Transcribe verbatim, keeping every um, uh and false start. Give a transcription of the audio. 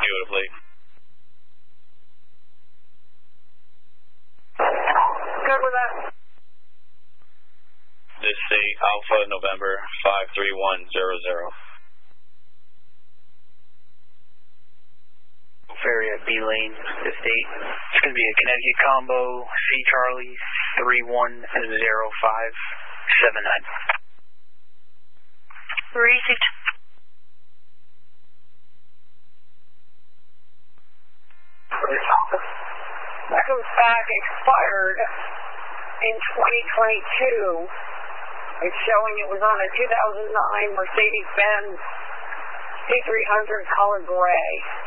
you with a plate. Good with that. This is a Alpha November five three one zero zero. Ferry at B Lane, this date. It's going to be a Connecticut combo, C Charlie three one zero five seven nine. Received. That goes back, expired in twenty twenty-two. It's showing it was on a two thousand nine Mercedes-Benz C three hundred color gray.